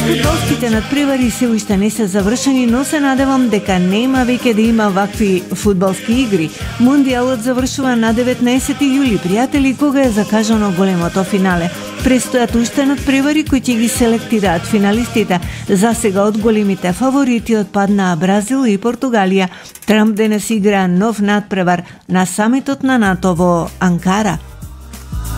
Фудбалските надпревари се уште не се завршени, но се надевам дека нема веќе да има вакви фудбалски игри. Мундијалот завршува на 19 јули, пријатели, кога е закажано големото финале. Престојат уште надпревари кои ќе ги селектираат финалистите. За сега од големите фаворити отпаднаа Бразил и Португалија. Трамп денес игра нов надпревар на самитот на НАТО во Анкара.